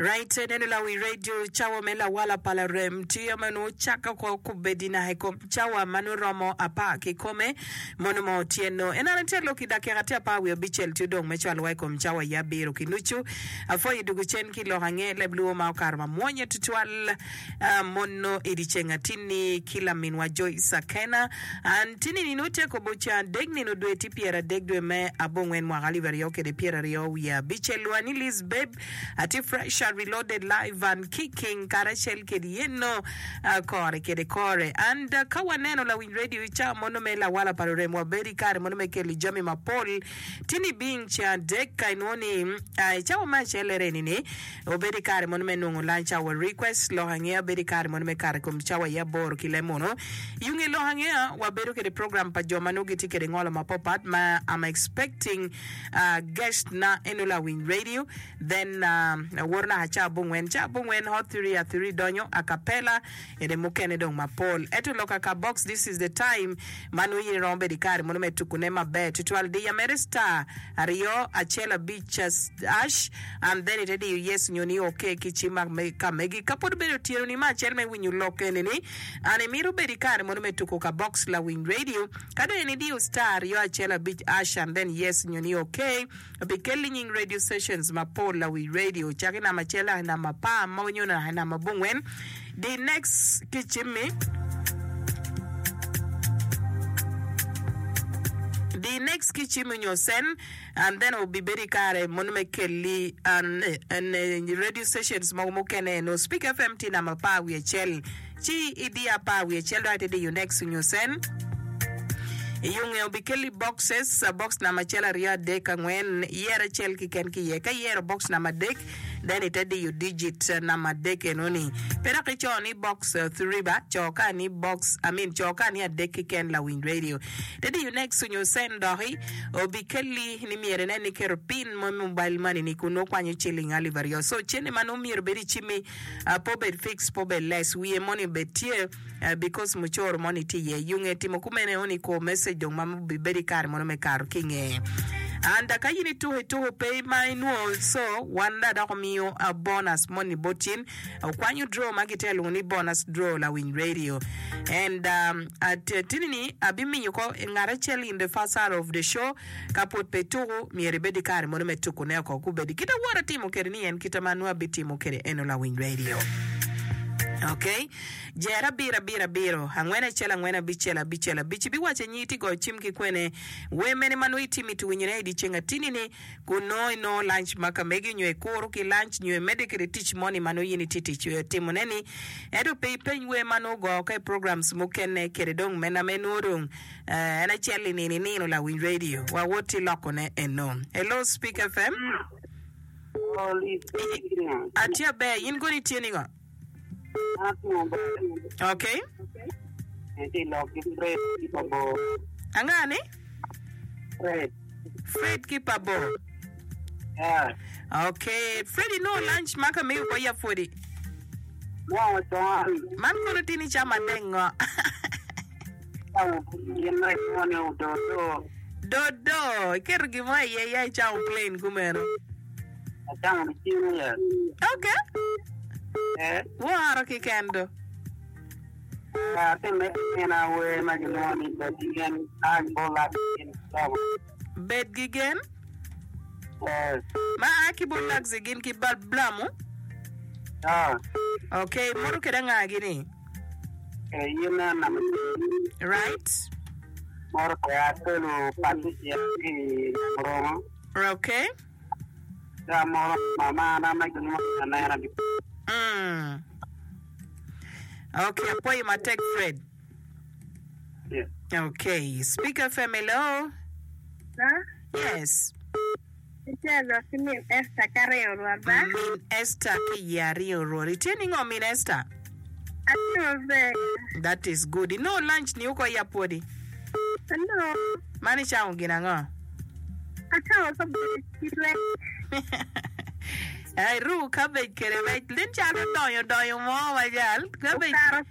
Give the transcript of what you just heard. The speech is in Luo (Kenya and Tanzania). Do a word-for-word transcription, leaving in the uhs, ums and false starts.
Right, neno la wi radio chawa mela wala pala rem tiyo manu chaka kwa kubedina heko chawa manu romo apa kikome monu mo tieno enana telo kidake gatia pa wi bichel tudong mechal wai kom chawa ya biro kinuchu afo idugu chen kilo hange lebluo ma karma mwanya tutual uh, mono idichenga tini kila minwa joy sakena antini ninute kobucha degni no dwe tipiera degdwe me abongwen mwagali varioke de piera rio ya bichel wani Liz babe ati fresh reloaded live and kicking karashel kedieno uh, kore kede kore and uh, kawa neno la win radio cha monome la wala parore mwa beri kare monome keli jami mapol tini being cha deka inoni uh, cha wama chelere nini oberi kare monome nungu lancha wa request lo hangea beri kare monome kare kumchawa ya boro kile mono yunge lo hangea wa beru kede program pa joma nugi tikede ngolo mapopat ma I'm expecting uh, guest na eno la win radio then um, warna hacha bungwen cha bungwen hot three at three donyo acapella ede mukene dong mapol eto loka ka box. This is the time manu yi rombe dikari mono metukunema be tutual de yamere star ario achela beaches ash and then it edi yes nyoni okay kichima me kamegi kapod bedo tiro ni ma chel me winyu lokene ni ane miru be dikari mono metuko ka box la wing radio kado eni di star yo achela beach ash and then yes nyoni okay bikeli nying radio sessions mapol la wing radio chakina machela na mapa mawnyona na mabungwen the next kichimi the next kichimi nyosen and then will be very kare monume kelly and and uh, radio stations mawmukene no speak F M tina mapa we chel chi idia pa we chel right the you next nyosen yung obikeli boxes a box na machela ria dek ngwen yera chel ki ken ki ye ka yera box na madek then it edi you digit uh, na madek enoni pera ke choni box uh, three ba choka ni box I mean choka ni adek ken la win radio dedi you next you send dohi obikeli ni miere ne ni keropin mo mobile money ni kuno kwanyu chilling ali vario so chene manu mier beri chimi uh, pobe fix pobe less we money betie uh, because muchor money ti ye yung etimo kumene oni ko message dong mamu biberi kar mono me kar kinge and ka yini to to pay my no so wanda da komio a bonus money botin kwa you draw magitelu ni bonus draw la win radio and um at uh, tinini abimi yuko ngara cheli in the first hour of the show kapot peturu mi rebedi kar mono me tukune ko kubedi kita wara timo kerini en kita manua bitimo kere eno la win radio. Okay, jera bira bira biro hangwena chela ngwena bichela bichela bichi biwache nyiti go chimki kwene wemene manuiti mitu winyine di chenga tinini kuno no lunch maka megi nywe kuru ki lunch nywe medicare teach money manu yini titi chwe timuneni edo pay pay we manu go okay programs mukene keredong mena menurung uh, ena cheli nini nino la win radio wa woti lokone eno. Hello Speak F M. Atia be yin goni tieni go. Okay. Angani? Fred. Fred Kipabo. Yeah. Okay. Freddy no lunch maka me ko ya fodi. No, don't. Man ko tini chama dengo. Dodo. Dodo. Kergi mo ye ye cha plane kumero. Okay. Eh, wara kikendo. Ah, teme na we magimoni but again I go like in trouble. Bed gigen? Yes. Ma akibo lags again ki bal blamo? Ah. Okay, moro kedanga gini. Eh, you know na. Right? Moro ko atelo patia ki Roma. Okay. Ya moro mama na magimoni na na. Mm. Okay, apo you take Fred. Yeah. Okay, Speak F M, hello. Huh? Yes. Hello, Min Esther Carrero, Raba. Min Esther Kiyari Orori. Turning on Min Esther. That is good. No lunch ni uko ya podi. No. Mani cha ungina ngo. Acha ko Ay ru cabbage kere bai lin cha do yo do yo mo ba jal cabbage